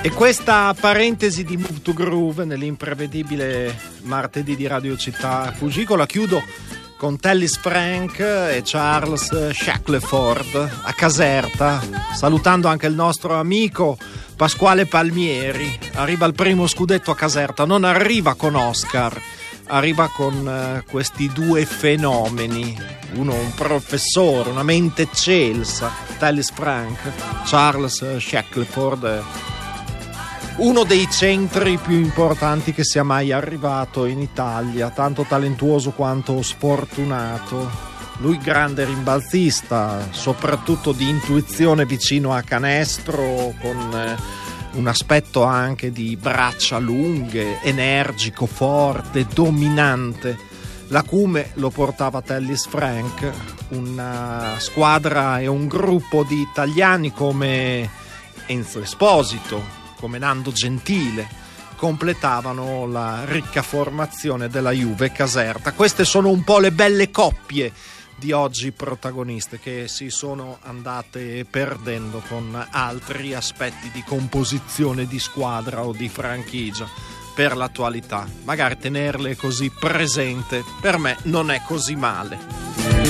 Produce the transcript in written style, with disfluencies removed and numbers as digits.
E questa parentesi di Move to Groove nell'imprevedibile martedì di Radio Città Fugicolo la chiudo con Tellis Frank e Charles Shackleford a Caserta, salutando anche il nostro amico Pasquale Palmieri. Arriva il primo scudetto a Caserta, non arriva con Oscar, arriva con questi due fenomeni, uno un professore, una mente eccelsa, Tellis Frank, Charles Shackleford, uno dei centri più importanti che sia mai arrivato in Italia, tanto talentuoso quanto sfortunato. Lui grande rimbalzista, soprattutto di intuizione vicino a canestro, con un aspetto anche di braccia lunghe, energico, forte, dominante. L'acume lo portava Tellis Frank, una squadra e un gruppo di italiani come Enzo Esposito, come Nando Gentile, completavano la ricca formazione della Juve Caserta. Queste sono un po' le belle coppie di oggi protagoniste che si sono andate perdendo con altri aspetti di composizione di squadra o di franchigia per l'attualità. Magari tenerle così presente per me non è così male.